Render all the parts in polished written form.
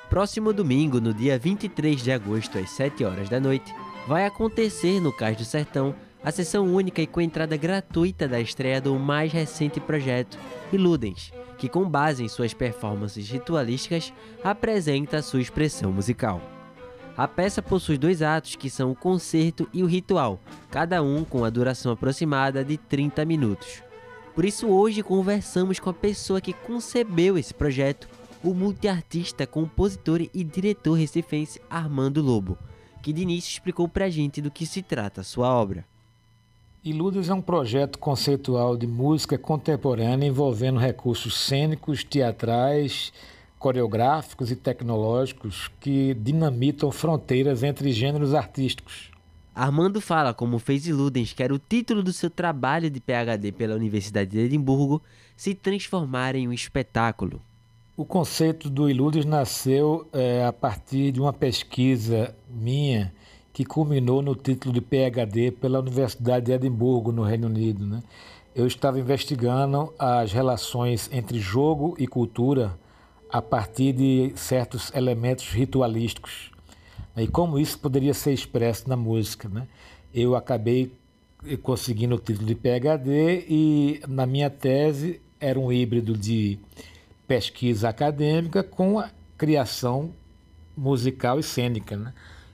Próximo domingo, no dia 23 de agosto, às 7 horas da noite, vai acontecer no Cais do Sertão a sessão única e com entrada gratuita da estreia do mais recente projeto, Iludens, que com base em suas performances ritualísticas, apresenta sua expressão musical. A peça possui 2 atos que são o concerto e o ritual, cada um com a duração aproximada de 30 minutos. Por isso hoje conversamos com a pessoa que concebeu esse projeto, o multiartista, compositor e diretor recifense Armando Lobo, que de início explicou pra gente do que se trata a sua obra. Iludens é um projeto conceitual de música contemporânea envolvendo recursos cênicos, teatrais, coreográficos e tecnológicos que dinamitam fronteiras entre gêneros artísticos. Armando fala como fez Iludens, que era o título do seu trabalho de PhD pela Universidade de Edimburgo, se transformar em um espetáculo. O conceito do Iludens nasceu a partir de uma pesquisa minha que culminou no título de PhD pela Universidade de Edimburgo, no Reino Unido, né? Eu estava investigando as relações entre jogo e cultura a partir de certos elementos ritualísticos, né? E como isso poderia ser expresso na música, né? Eu acabei conseguindo o título de PhD e na minha tese era um híbrido de pesquisa acadêmica com a criação musical e cênica, né?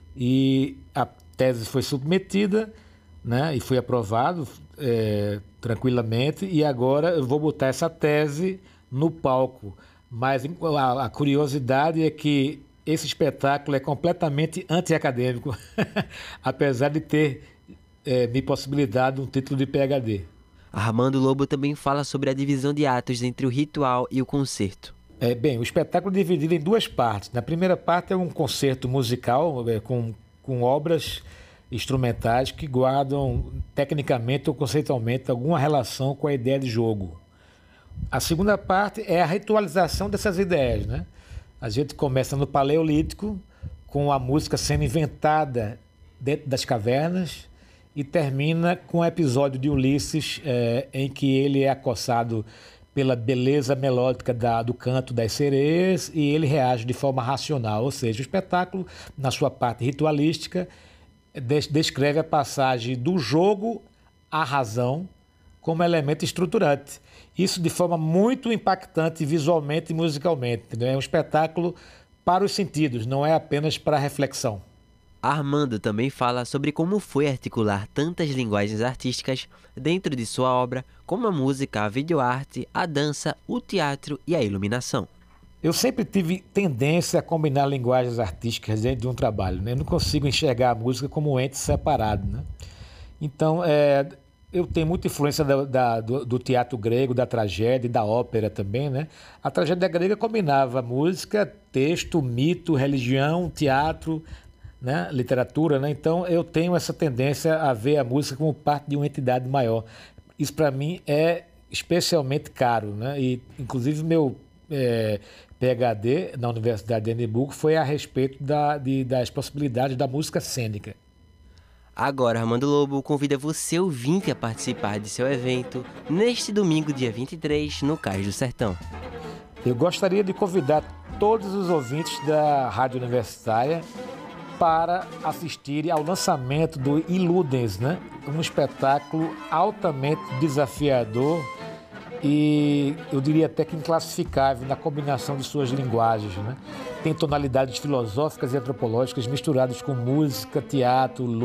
E a tese foi submetida, né, e foi aprovado tranquilamente, e agora eu vou botar essa tese no palco. Mas a curiosidade é que esse espetáculo é completamente anti-acadêmico, apesar de ter me possibilitado um título de PhD. Armando Lobo também fala sobre a divisão de atos entre o ritual e o concerto. Bem, o espetáculo é dividido em 2 partes. Na primeira parte é um concerto musical com obras instrumentais que guardam tecnicamente ou conceitualmente alguma relação com a ideia de jogo. A segunda parte é a ritualização dessas ideias, né? A gente começa no Paleolítico, com a música sendo inventada dentro das cavernas, e termina com o episódio de Ulisses, em que ele é acossado pela beleza melódica do canto das sereias e ele reage de forma racional, ou seja, o espetáculo, na sua parte ritualística, descreve a passagem do jogo à razão como elemento estruturante. Isso de forma muito impactante visualmente e musicalmente, né? É um espetáculo para os sentidos, não é apenas para a reflexão. Armando também fala sobre como foi articular tantas linguagens artísticas dentro de sua obra, como a música, a videoarte, a dança, o teatro e a iluminação. Eu sempre tive tendência a combinar linguagens artísticas dentro de um trabalho, né? Eu não consigo enxergar a música como um ente separado, né? Então, eu tenho muita influência do teatro grego, da tragédia e da ópera também, né? A tragédia grega combinava música, texto, mito, religião, teatro, né? Literatura, né? Então eu tenho essa tendência a ver a música como parte de uma entidade maior. Isso para mim é especialmente caro, né? E inclusive meu PhD na Universidade de Edimburgo foi a respeito das possibilidades da música cênica. Agora, Armando Lobo convida você ouvinte a participar de seu evento neste domingo, dia 23, no Cais do Sertão. Eu gostaria de convidar todos os ouvintes da Rádio Universitária para assistirem ao lançamento do Iludens, né? Um espetáculo altamente desafiador e eu diria até que inclassificável na combinação de suas linguagens, né? Tem tonalidades filosóficas e antropológicas misturadas com música, teatro,